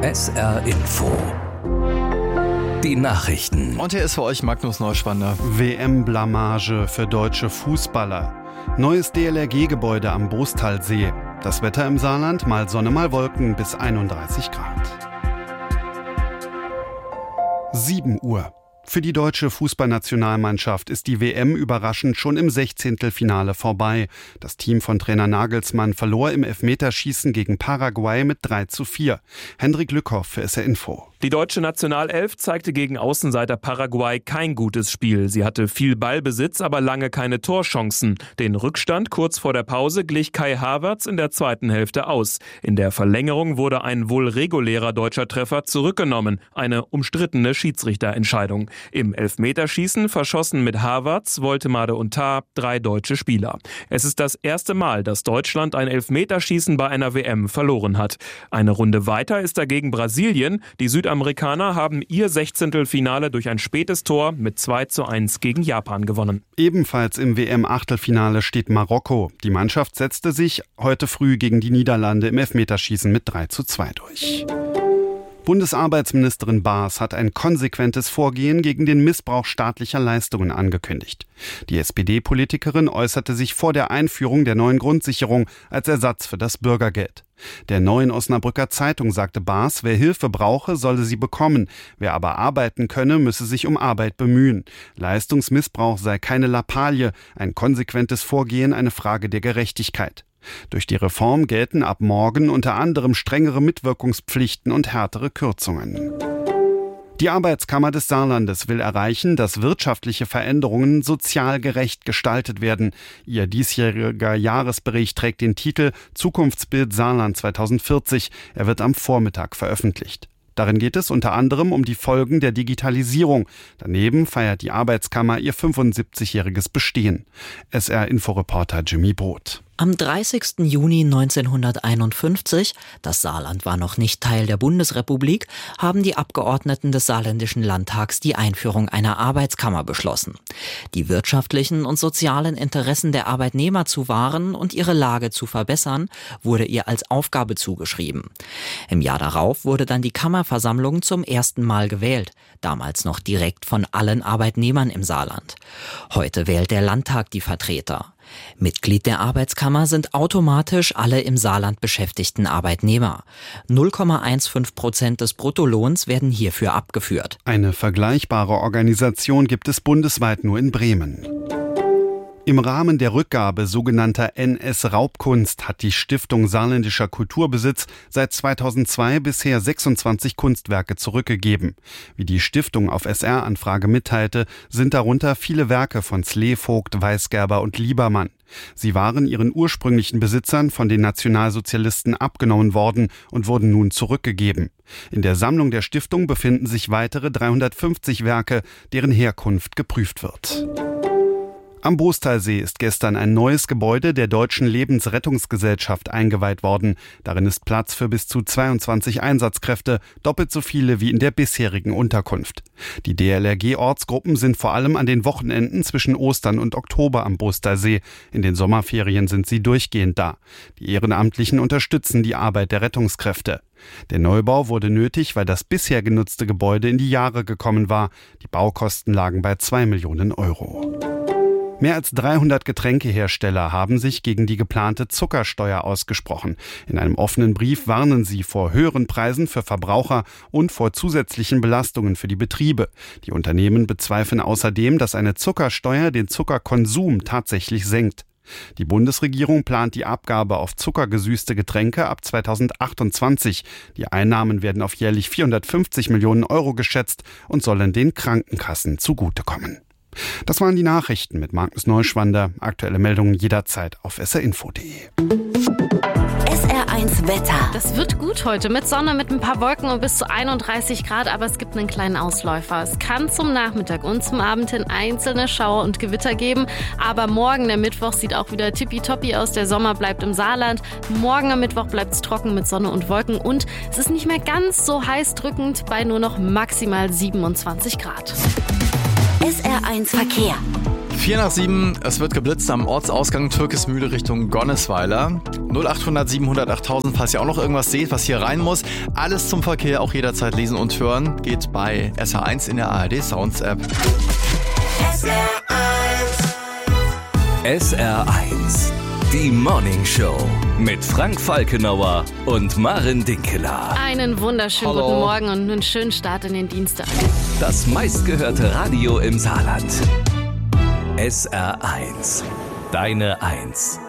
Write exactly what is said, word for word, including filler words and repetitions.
S R Info. Die Nachrichten. Und hier ist für euch Magnus Neuschwander. W M-Blamage für deutsche Fußballer. Neues D L R G-Gebäude am Bostalsee. Das Wetter im Saarland, mal Sonne, mal Wolken bis einunddreißig Grad. sieben Uhr. Für die deutsche Fußballnationalmannschaft ist die W M überraschend schon im Sechzehntelfinale vorbei. Das Team von Trainer Nagelsmann verlor im Elfmeterschießen gegen Paraguay mit drei zu vier. Hendrik Lückhoff für S R Info. Die deutsche Nationalelf zeigte gegen Außenseiter Paraguay kein gutes Spiel. Sie hatte viel Ballbesitz, aber lange keine Torchancen. Den Rückstand kurz vor der Pause glich Kai Havertz in der zweiten Hälfte aus. In der Verlängerung wurde ein wohl regulärer deutscher Treffer zurückgenommen. Eine umstrittene Schiedsrichterentscheidung. Im Elfmeterschießen verschossen mit Havertz, Woltemade und Tah drei deutsche Spieler. Es ist das erste Mal, dass Deutschland ein Elfmeterschießen bei einer W M verloren hat. Eine Runde weiter ist dagegen Brasilien. Die Südamerikaner haben ihr Sechzehntelfinale durch ein spätes Tor mit zwei zu eins gegen Japan gewonnen. Ebenfalls im W M-Achtelfinale steht Marokko. Die Mannschaft setzte sich heute früh gegen die Niederlande im Elfmeterschießen mit drei zu zwei durch. Bundesarbeitsministerin Baas hat ein konsequentes Vorgehen gegen den Missbrauch staatlicher Leistungen angekündigt. Die S P D-Politikerin äußerte sich vor der Einführung der neuen Grundsicherung als Ersatz für das Bürgergeld. Der Neuen Osnabrücker Zeitung sagte Baas, wer Hilfe brauche, solle sie bekommen. Wer aber arbeiten könne, müsse sich um Arbeit bemühen. Leistungsmissbrauch sei keine Lappalie, ein konsequentes Vorgehen eine Frage der Gerechtigkeit. Durch die Reform gelten ab morgen unter anderem strengere Mitwirkungspflichten und härtere Kürzungen. Die Arbeitskammer des Saarlandes will erreichen, dass wirtschaftliche Veränderungen sozial gerecht gestaltet werden. Ihr diesjähriger Jahresbericht trägt den Titel Zukunftsbild Saarland zweitausendvierzig. Er wird am Vormittag veröffentlicht. Darin geht es unter anderem um die Folgen der Digitalisierung. Daneben feiert die Arbeitskammer ihr fünfundsiebzigjähriges Bestehen. S R-Inforeporter Jimmy Brot. Am dreißigsten Juni neunzehnhunderteinundfünfzig, das Saarland war noch nicht Teil der Bundesrepublik, haben die Abgeordneten des Saarländischen Landtags die Einführung einer Arbeitskammer beschlossen. Die wirtschaftlichen und sozialen Interessen der Arbeitnehmer zu wahren und ihre Lage zu verbessern, wurde ihr als Aufgabe zugeschrieben. Im Jahr darauf wurde dann die Kammerversammlung zum ersten Mal gewählt, damals noch direkt von allen Arbeitnehmern im Saarland. Heute wählt der Landtag die Vertreter. Mitglied der Arbeitskammer sind automatisch alle im Saarland beschäftigten Arbeitnehmer. null Komma fünfzehn Prozent des Bruttolohns werden hierfür abgeführt. Eine vergleichbare Organisation gibt es bundesweit nur in Bremen. Im Rahmen der Rückgabe sogenannter N S-Raubkunst hat die Stiftung Saarländischer Kulturbesitz seit zweitausendzwei bisher sechsundzwanzig Kunstwerke zurückgegeben. Wie die Stiftung auf S R-Anfrage mitteilte, sind darunter viele Werke von Slevogt, Weisgerber und Liebermann. Sie waren ihren ursprünglichen Besitzern von den Nationalsozialisten abgenommen worden und wurden nun zurückgegeben. In der Sammlung der Stiftung befinden sich weitere dreihundertfünfzig Werke, deren Herkunft geprüft wird. Am Bostalsee ist gestern ein neues Gebäude der Deutschen Lebensrettungsgesellschaft eingeweiht worden. Darin ist Platz für bis zu zweiundzwanzig Einsatzkräfte, doppelt so viele wie in der bisherigen Unterkunft. Die D L R G-Ortsgruppen sind vor allem an den Wochenenden zwischen Ostern und Oktober am Bostalsee. In den Sommerferien sind sie durchgehend da. Die Ehrenamtlichen unterstützen die Arbeit der Rettungskräfte. Der Neubau wurde nötig, weil das bisher genutzte Gebäude in die Jahre gekommen war. Die Baukosten lagen bei zwei Millionen Euro. Mehr als dreihundert Getränkehersteller haben sich gegen die geplante Zuckersteuer ausgesprochen. In einem offenen Brief warnen sie vor höheren Preisen für Verbraucher und vor zusätzlichen Belastungen für die Betriebe. Die Unternehmen bezweifeln außerdem, dass eine Zuckersteuer den Zuckerkonsum tatsächlich senkt. Die Bundesregierung plant die Abgabe auf zuckergesüßte Getränke ab zweitausendachtundzwanzig. Die Einnahmen werden auf jährlich vierhundertfünfzig Millionen Euro geschätzt und sollen den Krankenkassen zugutekommen. Das waren die Nachrichten mit Magnus Neuschwander. Aktuelle Meldungen jederzeit auf s r info punkt d e. S R eins Wetter. Das wird gut heute mit Sonne, mit ein paar Wolken und bis zu einunddreißig Grad, aber es gibt einen kleinen Ausläufer. Es kann zum Nachmittag und zum Abend hin einzelne Schauer und Gewitter geben, aber morgen, der Mittwoch, sieht auch wieder tippitoppi aus. Der Sommer bleibt im Saarland. Morgen am Mittwoch bleibt es trocken mit Sonne und Wolken und es ist nicht mehr ganz so heiß drückend bei nur noch maximal siebenundzwanzig Grad. S R eins Verkehr. vier nach sieben, es wird geblitzt am Ortsausgang Türkismühle Richtung Gonnesweiler. null acht hundert siebenhundert achttausend, falls ihr auch noch irgendwas seht, was hier rein muss. Alles zum Verkehr, auch jederzeit lesen und hören, geht bei S R eins in der A R D Sounds App. S R eins, die Morning Show mit Frank Falkenauer und Maren Dinkeler. Einen wunderschönen Hallo. guten Morgen und einen schönen Start in den Dienstag. Das meistgehörte Radio im Saarland. S R eins, deine Eins.